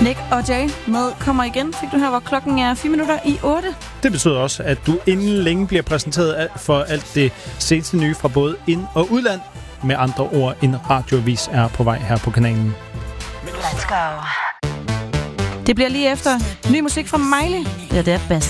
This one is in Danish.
Nick og Jay med Kommer igen, fik du her, hvor klokken er 8:04. Det betyder også, at du inden længe bliver præsenteret for alt det seneste nye fra både ind- og udland. Med andre ord, en radioavis er på vej her på kanalen. Let's go. Det bliver lige efter ny musik fra Miley. Ja, det er Bass.